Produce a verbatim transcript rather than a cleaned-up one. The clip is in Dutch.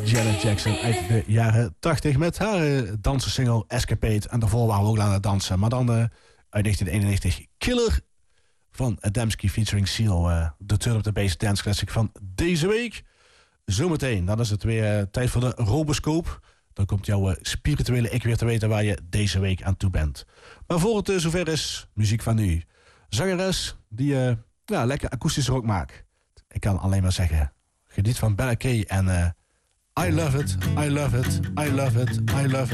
Janet Jackson uit de jaren tachtig met haar uh, dansensingle Escapade. En daarvoor waren we ook aan het dansen. Maar dan uh, uit negentien eenennegentig Killer van Adamski featuring Seal. Uh, de Turn Up The Bass Dance Classic van deze week. Zometeen, dan is het weer uh, tijd voor de Roboscoop. Dan komt jouw uh, spirituele ik weer te weten waar je deze week aan toe bent. Maar voor het uh, zover is, muziek van nu. Zangeres die uh, ja, lekker akoestische rock maakt. Ik kan alleen maar zeggen, geniet van Bella Kay en uh, I love it, I love it, I love it, I love it.